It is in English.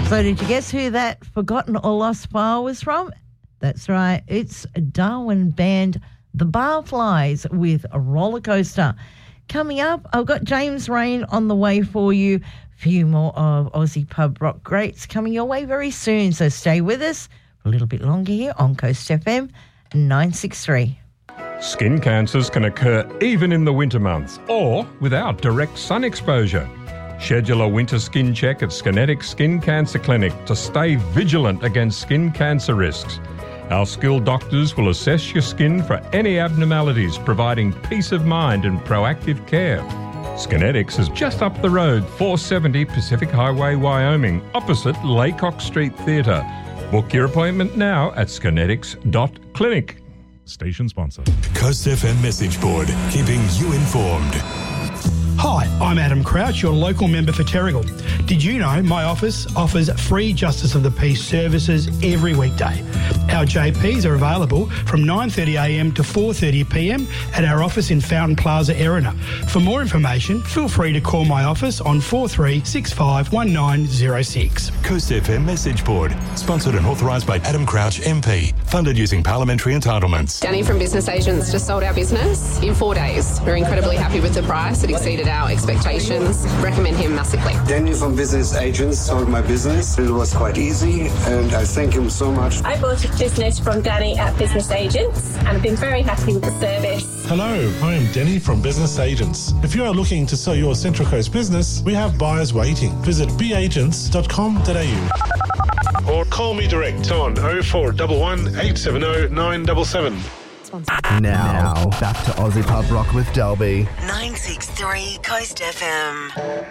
So did you guess who that forgotten or lost bar was from? That's right, it's Darwin band The Barflies with a Roller Coaster. Coming up, I've got James Rain on the way for you. A few more of Aussie pub rock greats coming your way very soon, so stay with us for a little bit longer here on Coast FM 963. Skin cancers can occur even in the winter months or without direct sun exposure. Schedule a winter skin check at Skinetics Skin Cancer Clinic to stay vigilant against skin cancer risks. Our skilled doctors will assess your skin for any abnormalities, providing peace of mind and proactive care. Skinetics is just up the road, 470 Pacific Highway, Wyoming, opposite Laycock Street Theatre. Book your appointment now at skinetics.clinic. Station sponsor. Coast FM message board, keeping you informed. Hi, I'm Adam Crouch, your local member for Terrigal. Did you know my office offers free Justice of the Peace services every weekday? Our JPs are available from 9:30am to 4:30pm at our office in Fountain Plaza, Erina. For more information, feel free to call my office on 43651906. Coast FM message board, sponsored and authorised by Adam Crouch MP, funded using parliamentary entitlements. Danny from Business Agents just sold our business in 4 days. We're incredibly happy with the price. It exceeded our expectations. Recommend him massively. Danny from Business Agents sold my business. It was quite easy and I thank him so much. I bought a business from Danny at Business Agents and I've been very happy with the service. Hello, I am Denny from Business Agents. If you are looking to sell your Central Coast business, we have buyers waiting. Visit beagents.com.au or call me direct on 0411 870 977. Now, back to Aussie Pub Rock with Delby. 963 Coast FM.